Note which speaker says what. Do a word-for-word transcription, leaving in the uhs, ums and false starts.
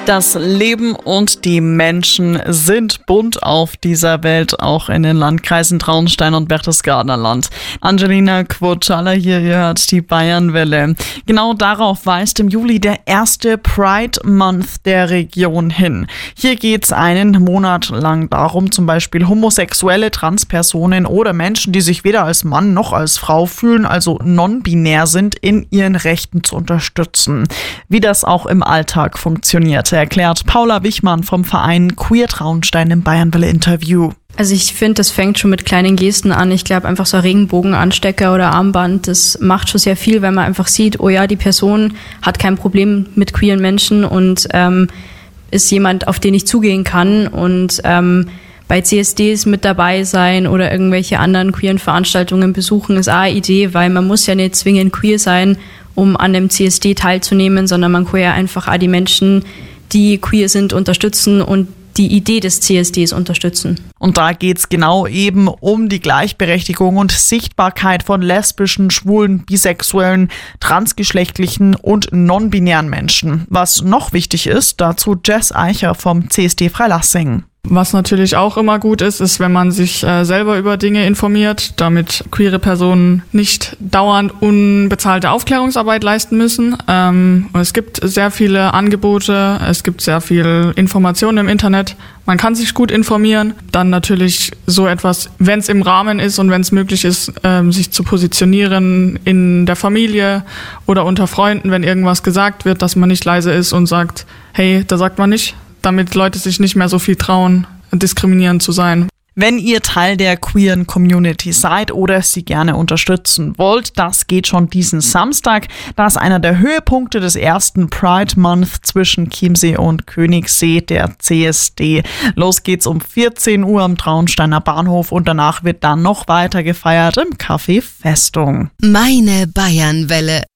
Speaker 1: Das Leben und die Menschen sind bunt auf dieser Welt, auch in den Landkreisen Traunstein und Berchtesgadener Land. Angelina Quocala hier, ihr hört die Bayernwelle. Genau darauf weist im Juli der erste Pride Month der Region hin. Hier geht es einen Monat lang darum, zum Beispiel homosexuelle Transpersonen oder Menschen, die sich weder als Mann noch als Frau fühlen, also non-binär sind, in ihren Rechten zu unterstützen. Wie das auch im Alltag funktioniert, erklärt Paula Wichmann vom Verein Queer Traunstein im Bayernwelle Interview.
Speaker 2: Also ich finde, das fängt schon mit kleinen Gesten an. Ich glaube, einfach so ein Regenbogenanstecker oder Armband, das macht schon sehr viel, weil man einfach sieht, oh ja, die Person hat kein Problem mit queeren Menschen und ähm, ist jemand, auf den ich zugehen kann. Und ähm, bei C S Ds mit dabei sein oder irgendwelche anderen queeren Veranstaltungen besuchen, ist auch eine Idee, weil man muss ja nicht zwingend queer sein, um an dem C S D teilzunehmen, sondern man kann ja einfach auch die Menschen, die queer sind, unterstützen und die Idee des C S Ds unterstützen.
Speaker 1: Und da geht's genau eben um die Gleichberechtigung und Sichtbarkeit von lesbischen, schwulen, bisexuellen, transgeschlechtlichen und non-binären Menschen. Was noch wichtig ist, dazu Jess Eicher vom C S D Freilassing.
Speaker 3: Was natürlich auch immer gut ist, ist, wenn man sich äh, selber über Dinge informiert, damit queere Personen nicht dauernd unbezahlte Aufklärungsarbeit leisten müssen. Ähm, es gibt sehr viele Angebote, es gibt sehr viel Informationen im Internet. Man kann sich gut informieren. Dann natürlich so etwas, wenn es im Rahmen ist und wenn es möglich ist, ähm, sich zu positionieren in der Familie oder unter Freunden, wenn irgendwas gesagt wird, dass man nicht leise ist und sagt, hey, da sagt man nicht, damit Leute sich nicht mehr so viel trauen, diskriminierend zu sein.
Speaker 1: Wenn ihr Teil der queeren Community seid oder sie gerne unterstützen wollt, das geht schon diesen Samstag. Das ist einer der Höhepunkte des ersten Pride Month zwischen Chiemsee und Königssee, der C S D. Los geht's um vierzehn Uhr am Traunsteiner Bahnhof und danach wird dann noch weiter gefeiert im Café Festung.
Speaker 4: Meine Bayernwelle.